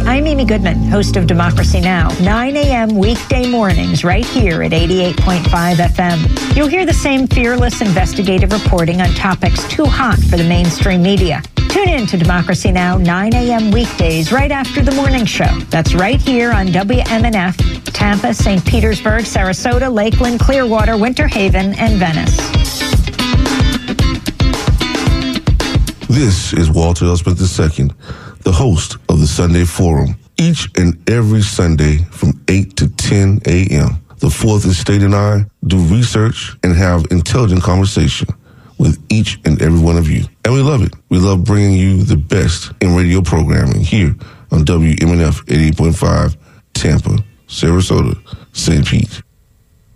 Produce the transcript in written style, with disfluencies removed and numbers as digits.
I'm Amy Goodman, host of Democracy Now!, 9 a.m. weekday mornings right here at 88.5 FM. You'll hear the same fearless investigative reporting on topics too hot for the mainstream media. Tune in to Democracy Now! 9 a.m. weekdays right after the morning show. That's right here on WMNF, Tampa, St. Petersburg, Sarasota, Lakeland, Clearwater, Winter Haven, and Venice. This is Walter L. Smith II, the host of the Sunday Forum. Each and every Sunday from 8 to 10 a.m., the Fourth Estate and I do research and have intelligent conversation with each and every one of you. And we love it. We love bringing you the best in radio programming here on WMNF 88.5, Tampa, Sarasota, St. Pete.